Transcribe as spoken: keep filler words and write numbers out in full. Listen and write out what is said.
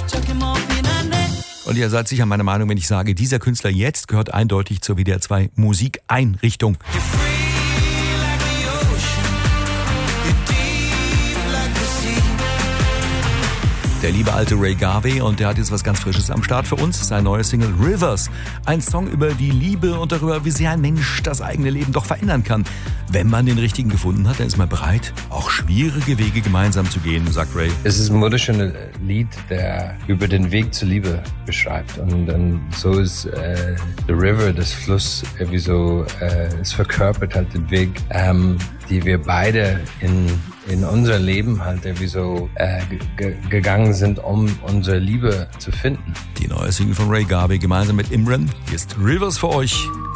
Und ihr seid sicher meiner Meinung, wenn ich sage, dieser Künstler jetzt gehört eindeutig zur W D R zwei Musikeinrichtung. Der liebe alte Ray Garvey, und der hat jetzt was ganz Frisches am Start für uns. Sein neuer Single Rivers. Ein Song über die Liebe und darüber, wie sehr ein Mensch das eigene Leben doch verändern kann. Wenn man den richtigen gefunden hat, dann ist man bereit, auch schwierige Wege gemeinsam zu gehen, sagt Ray. Es ist ein wunderschönes Lied, der über den Weg zur Liebe beschreibt. Und dann so ist äh, The River, das Fluss, irgendwie so, äh, es verkörpert halt den Weg, ähm, die wir beide in, in unser Leben halt irgendwie so äh, g- gegangen sind, um unsere Liebe zu finden. Die neue Single von Ray Garvey gemeinsam mit Imran. Hier ist Rivers für euch.